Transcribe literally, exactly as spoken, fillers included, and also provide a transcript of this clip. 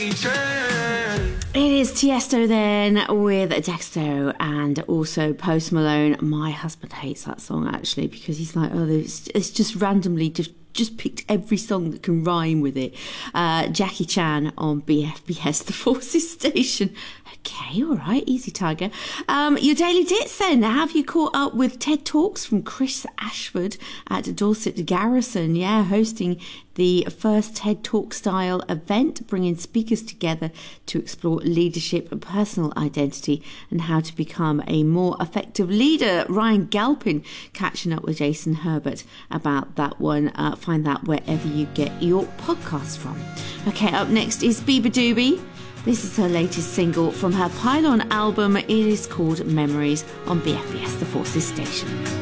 It is Tiesto then with Dexter and also Post Malone. My husband hates that song actually because he's like, oh, it's, it's just randomly just just picked every song that can rhyme with it. Uh, Jackie Chan on B F B S, the Forces Station. Okay, all right, easy tiger. Um, your Daily Dits then. Have you caught up with TED Talks from Chris Ashford at Dorset Garrison? Yeah, hosting the first TED Talk style event, bringing speakers together to explore leadership and personal identity and how to become a more effective leader. Ryan Galpin catching up with Jason Herbert about that one. Uh, find that wherever you get your podcast from. Okay, up next is Biba Doobie. This is her latest single from her Pylon album. It is called Memories on B F B S, the Forces Station.